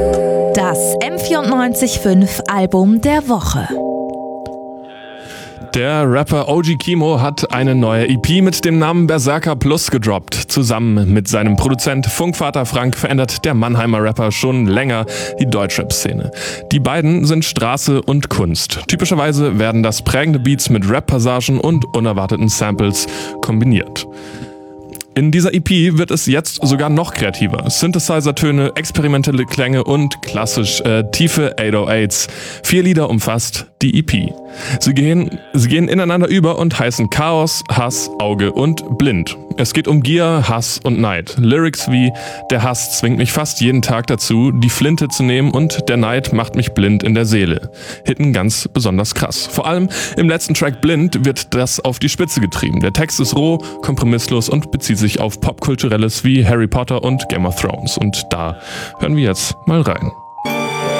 Das M94.5 Album der Woche. Der Rapper OG Kimo hat eine neue EP mit dem Namen Berserker Plus gedroppt. Zusammen mit seinem Produzent Funkvater Frank verändert der Mannheimer Rapper schon länger die Deutschrap-Szene. Die beiden sind Straße und Kunst. Typischerweise werden das prägende Beats mit Rap-Passagen und unerwarteten Samples kombiniert. In dieser EP wird es jetzt sogar noch kreativer. Synthesizer-Töne, experimentelle Klänge und klassisch tiefe 808s. 4 Lieder umfasst die EP. Sie gehen ineinander über und heißen Chaos, Hass, Auge und Blind. Es geht um Gier, Hass und Neid. Lyrics wie: Der Hass zwingt mich fast jeden Tag dazu, die Flinte zu nehmen, und der Neid macht mich blind in der Seele. Hitten ganz besonders krass. Vor allem im letzten Track Blind wird das auf die Spitze getrieben. Der Text ist roh, kompromisslos und bezieht sich auf Popkulturelles wie Harry Potter und Game of Thrones. Und da hören wir jetzt mal rein.